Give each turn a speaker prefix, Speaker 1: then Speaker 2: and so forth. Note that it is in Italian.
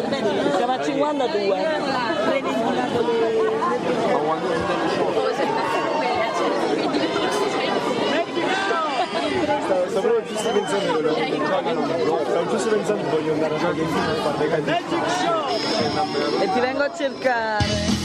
Speaker 1: Siamo a 52.
Speaker 2: Stavo proprio giusto pensando voglio andare a giocare in fare dei canti.
Speaker 1: E ti vengo a cercare.